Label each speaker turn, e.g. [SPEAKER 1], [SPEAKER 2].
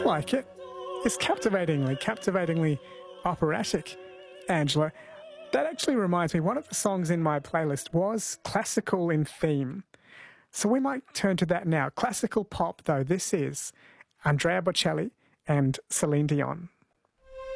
[SPEAKER 1] like it. It's captivatingly operatic, Angela. That actually reminds me, one of the songs in my playlist was classical in theme. So we might turn to that now. Classical pop, though, this is Andrea Bocelli and Celine Dion.